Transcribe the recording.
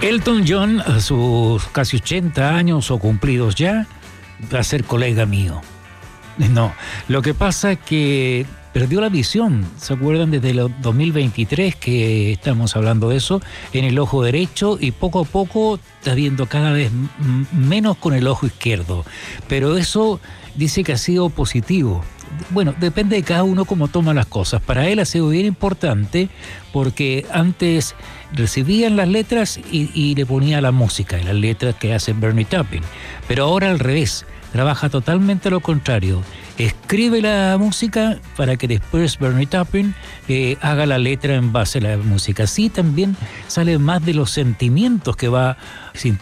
Elton John, a sus casi 80 años o cumplidos ya, va a ser colega mío. No, lo que pasa es que perdió la visión. ¿Se acuerdan? Desde el 2023 que estamos hablando de eso, en el ojo derecho, y poco a poco está viendo cada vez menos con el ojo izquierdo. Pero eso dice que ha sido positivo. Bueno, depende de cada uno cómo toma las cosas. Para él ha sido bien importante porque antes recibían las letras y le ponía la música y las letras que hace Bernie Taupin. Pero ahora al revés, trabaja totalmente lo contrario. Escribe la música para que después Bernie Taupin haga la letra en base a la música. Así también sale más de los sentimientos que va sintiendo